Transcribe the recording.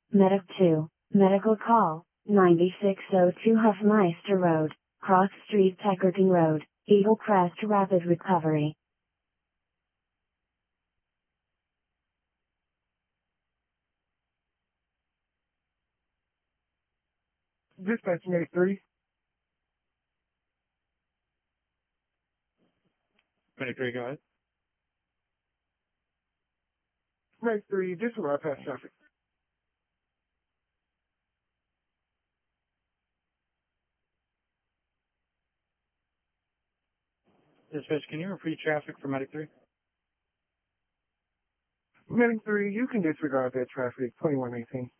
Medic 2, medical call, 9602 Huffmeister Road, Cross Street Peckerton Road, Eagle Crest Rapid Recovery. Dispatch Medic 3. Medic 3, go ahead. Medic 3, disregard past traffic. Dispatch, can you repeat traffic for Medic 3? Medic 3, you can disregard that traffic, 2118.